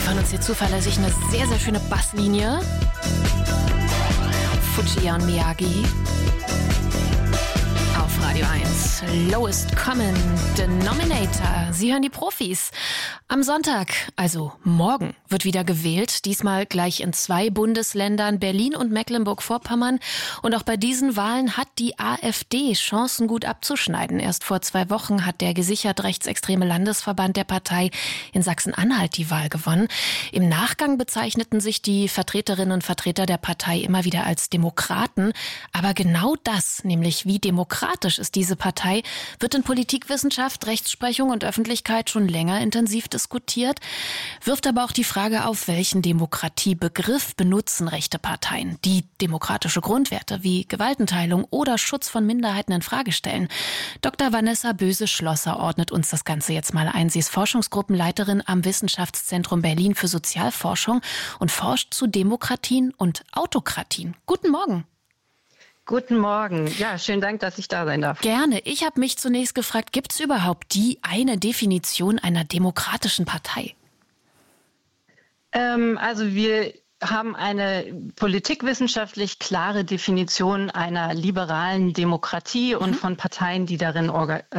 liefern uns hier zuverlässig eine sehr, sehr schöne Basslinie. Fujiya und Miyagi. Auf Radio 1. Lowest Common Denominator. Sie hören die Profis. Am Sonntag, also morgen, wird wieder gewählt. Diesmal gleich in 2 Bundesländern, Berlin und Mecklenburg-Vorpommern. Und auch bei diesen Wahlen hat die AfD Chancen gut abzuschneiden. Erst vor 2 Wochen hat der gesichert rechtsextreme Landesverband der Partei in Sachsen-Anhalt die Wahl gewonnen. Im Nachgang bezeichneten sich die Vertreterinnen und Vertreter der Partei immer wieder als Demokraten. Aber genau das, nämlich wie demokratisch ist diese Partei, wird in Politikwissenschaft, Rechtsprechung und Öffentlichkeit schon länger intensiv diskutiert, wirft aber auch die Frage auf, welchen Demokratiebegriff benutzen rechte Parteien, die demokratische Grundwerte wie Gewaltenteilung oder Schutz von Minderheiten in Frage stellen. Dr. Vanessa Böse-Schlosser ordnet uns das Ganze jetzt mal ein. Sie ist Forschungsgruppenleiterin am Wissenschaftszentrum Berlin für Sozialforschung und forscht zu Demokratien und Autokratien. Guten Morgen. Guten Morgen. Ja, schönen Dank, dass ich da sein darf. Gerne. Ich habe mich zunächst gefragt, gibt es überhaupt die eine Definition einer demokratischen Partei? Also wir haben eine politikwissenschaftlich klare Definition einer liberalen Demokratie und von Parteien, die darin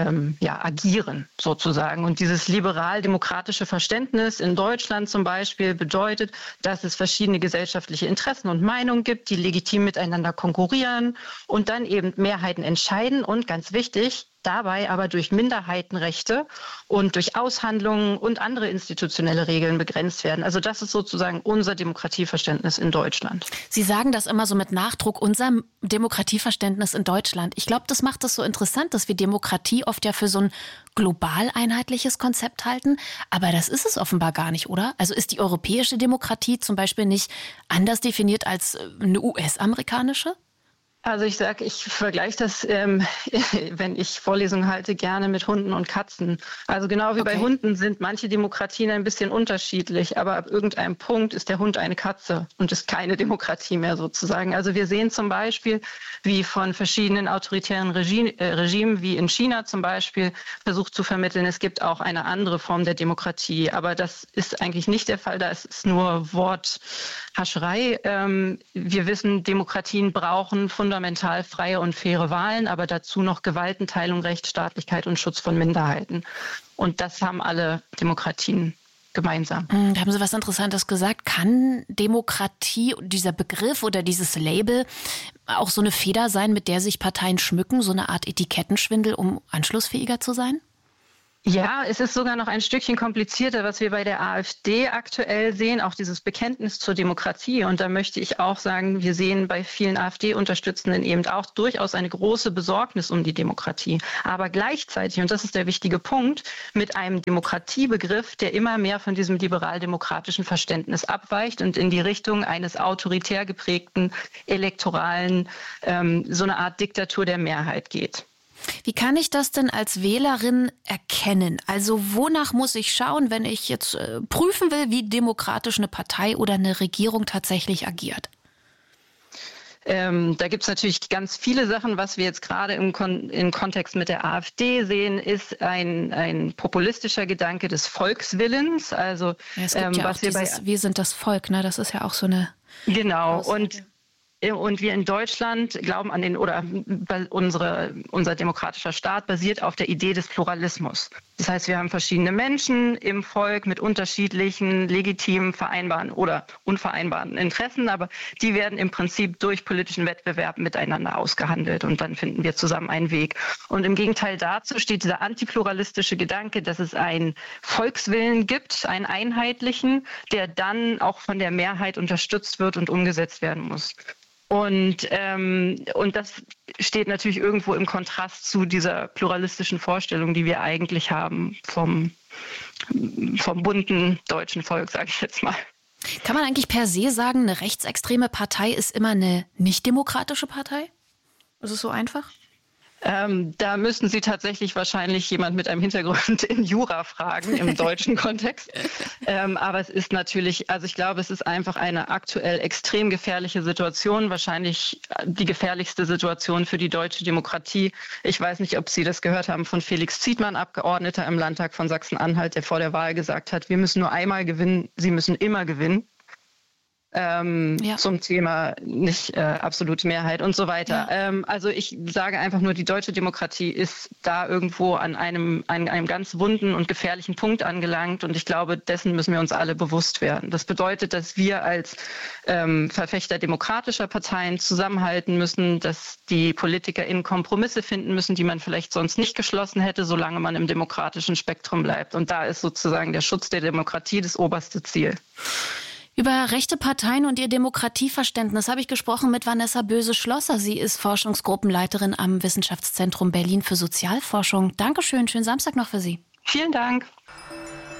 agieren, sozusagen. Und dieses liberal-demokratische Verständnis in Deutschland zum Beispiel bedeutet, dass es verschiedene gesellschaftliche Interessen und Meinungen gibt, die legitim miteinander konkurrieren und dann eben Mehrheiten entscheiden und, ganz wichtig, dabei aber durch Minderheitenrechte und durch Aushandlungen und andere institutionelle Regeln begrenzt werden. Also das ist sozusagen unser Demokratieverständnis in Deutschland. Sie sagen das immer so mit Nachdruck, unser Demokratieverständnis in Deutschland. Ich glaube, das macht es so interessant, dass wir Demokratie oft ja für so ein global einheitliches Konzept halten. Aber das ist es offenbar gar nicht, oder? Also ist die europäische Demokratie zum Beispiel nicht anders definiert als eine US-amerikanische? Also ich vergleiche das, wenn ich Vorlesungen halte, gerne mit Hunden und Katzen. Also genau wie bei Hunden sind manche Demokratien ein bisschen unterschiedlich, aber ab irgendeinem Punkt ist der Hund eine Katze und ist keine Demokratie mehr sozusagen. Also wir sehen zum Beispiel, wie von verschiedenen autoritären Regimen, wie in China zum Beispiel, versucht zu vermitteln, es gibt auch eine andere Form der Demokratie. Aber das ist eigentlich nicht der Fall, da ist es nur Worthascherei. Wir wissen, Demokratien brauchen fundamental freie und faire Wahlen, aber dazu noch Gewaltenteilung, Rechtsstaatlichkeit und Schutz von Minderheiten. Und das haben alle Demokratien gemeinsam. Da haben Sie was Interessantes gesagt. Kann Demokratie, dieser Begriff oder dieses Label auch so eine Feder sein, mit der sich Parteien schmücken, so eine Art Etikettenschwindel, um anschlussfähiger zu sein? Ja, es ist sogar noch ein Stückchen komplizierter, was wir bei der AfD aktuell sehen, auch dieses Bekenntnis zur Demokratie. Und da möchte ich auch sagen, wir sehen bei vielen AfD-Unterstützenden eben auch durchaus eine große Besorgnis um die Demokratie. Aber gleichzeitig, und das ist der wichtige Punkt, mit einem Demokratiebegriff, der immer mehr von diesem liberal-demokratischen Verständnis abweicht und in die Richtung eines autoritär geprägten elektoralen, so eine Art Diktatur der Mehrheit geht. Wie kann ich das denn als Wählerin erkennen? Also wonach muss ich schauen, wenn ich jetzt prüfen will, wie demokratisch eine Partei oder eine Regierung tatsächlich agiert? Da gibt es natürlich ganz viele Sachen. Was wir jetzt gerade im Kontext mit der AfD sehen, ist ein populistischer Gedanke des Volkswillens. Also ja, es gibt ja auch wir sind das Volk, ne? Das ist ja auch so eine Genau. Aussage. Und wir in Deutschland glauben unser demokratischer Staat basiert auf der Idee des Pluralismus. Das heißt, wir haben verschiedene Menschen im Volk mit unterschiedlichen, legitimen, vereinbaren oder unvereinbaren Interessen, aber die werden im Prinzip durch politischen Wettbewerb miteinander ausgehandelt und dann finden wir zusammen einen Weg. Und im Gegenteil dazu steht dieser antipluralistische Gedanke, dass es einen Volkswillen gibt, einen einheitlichen, der dann auch von der Mehrheit unterstützt wird und umgesetzt werden muss. Und das steht natürlich irgendwo im Kontrast zu dieser pluralistischen Vorstellung, die wir eigentlich haben vom bunten deutschen Volk, sage ich jetzt mal. Kann man eigentlich per se sagen, eine rechtsextreme Partei ist immer eine nicht demokratische Partei? Ist es so einfach? Da müssten Sie tatsächlich wahrscheinlich jemand mit einem Hintergrund in Jura fragen, im deutschen Kontext. Aber es ist natürlich, also ich glaube, es ist einfach eine aktuell extrem gefährliche Situation, wahrscheinlich die gefährlichste Situation für die deutsche Demokratie. Ich weiß nicht, ob Sie das gehört haben von Felix Zietmann, Abgeordneter im Landtag von Sachsen-Anhalt, der vor der Wahl gesagt hat, wir müssen nur einmal gewinnen, Sie müssen immer gewinnen. Zum Thema nicht absolute Mehrheit und so weiter. Ja. Also ich sage einfach nur, die deutsche Demokratie ist da irgendwo an einem ganz wunden und gefährlichen Punkt angelangt und ich glaube, dessen müssen wir uns alle bewusst werden. Das bedeutet, dass wir als Verfechter demokratischer Parteien zusammenhalten müssen, dass die PolitikerInnen Kompromisse finden müssen, die man vielleicht sonst nicht geschlossen hätte, solange man im demokratischen Spektrum bleibt. Und da ist sozusagen der Schutz der Demokratie das oberste Ziel. Über rechte Parteien und ihr Demokratieverständnis habe ich gesprochen mit Vanessa Böse-Schlosser. Sie ist Forschungsgruppenleiterin am Wissenschaftszentrum Berlin für Sozialforschung. Dankeschön, schönen Samstag noch für Sie. Vielen Dank.